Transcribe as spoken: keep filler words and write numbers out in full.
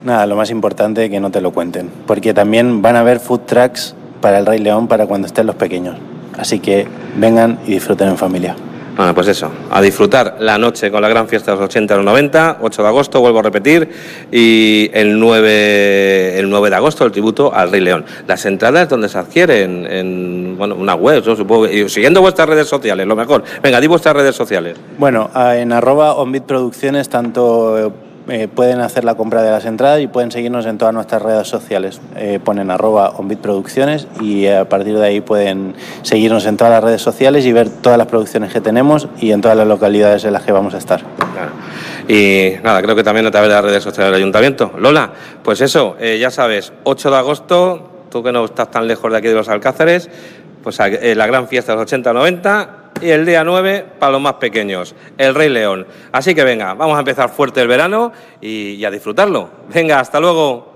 Nada, lo más importante es que no te lo cuenten, porque también van a haber food trucks para el Rey León para cuando estén los pequeños. Así que vengan y disfruten en familia. Bueno, pues eso, a disfrutar la noche con la gran fiesta de los ochenta a los noventa, ocho de agosto, vuelvo a repetir, y el nueve, el nueve de agosto el tributo al Rey León. Las entradas donde se adquieren, en bueno, una web, yo supongo, y siguiendo vuestras redes sociales, lo mejor. Venga, di vuestras redes sociales. Bueno, en arroba Onbit Producciones tanto eh, pueden hacer la compra de las entradas y pueden seguirnos en todas nuestras redes sociales. Eh, ponen arroba Onbit Producciones y a partir de ahí pueden seguirnos en todas las redes sociales y ver todas las producciones que tenemos y en todas las localidades en las que vamos a estar. Claro. Y nada, creo que también a través de las redes sociales del Ayuntamiento. Lola, pues eso, eh, ya sabes, ocho de agosto, tú que no estás tan lejos de aquí de los Alcázares, pues eh, la gran fiesta de los ochenta noventa y el día nueve para los más pequeños, el Rey León. Así que venga, vamos a empezar fuerte el verano y, y a disfrutarlo. Venga, hasta luego.